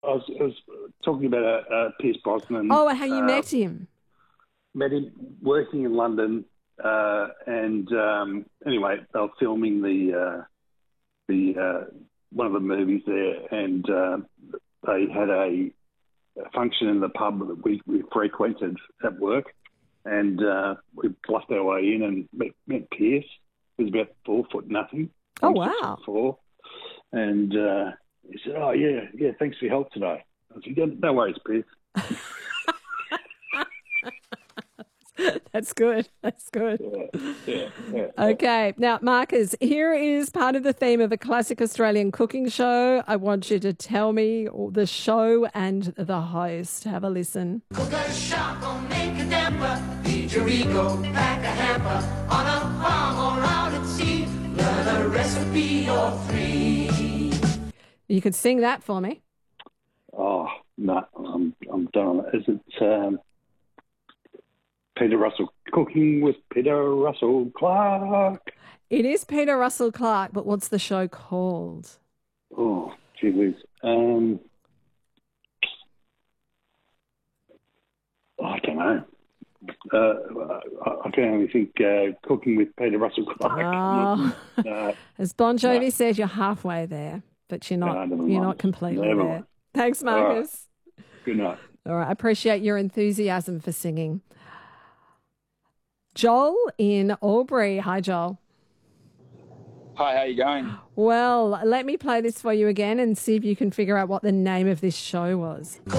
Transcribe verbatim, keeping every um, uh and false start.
I was, I was talking about uh, uh, Pierce Brosnan. Oh, how you uh, met him. Met him working in London, uh, and um, anyway, they were filming the uh, the uh, one of the movies there, and uh, they had a, a function in the pub that we, we frequented at work, and uh, we bluffed our way in and met, met Pierce. He was about four foot nothing. Oh, I'm six wow. foot four, and uh, he said, "Oh yeah, yeah, thanks for your help today." I said, "Yeah, no worries, Pierce." That's good. That's good. Yeah, yeah, yeah. Okay. Now, Marcus, here is part of the theme of a classic Australian cooking show. I want you to tell me the show and the host. Have a listen. Cook a shark or make a damper, feed your ego, pack a hamper, on a farm or out at sea, learn a recipe or three. You could sing that for me. Oh, no, I'm, I'm done. Is it um, Peter Russell Cooking with Peter Russell Clark? It is Peter Russell Clark, but what's the show called? Oh, gee whiz. Um, oh, I don't know. Uh, I, I can only think uh, Cooking with Peter Russell Clark. Oh. Uh, As Bon Jovi no. says, you're halfway there, but you're not. No, never you're mind. not completely Never there. mind. Thanks, All right. Marcus. Good night. All right, I appreciate your enthusiasm for singing. Joel in Albury. Hi, Joel. Hi, how you going? Well, let me play this for you again and see if you can figure out what the name of this show was.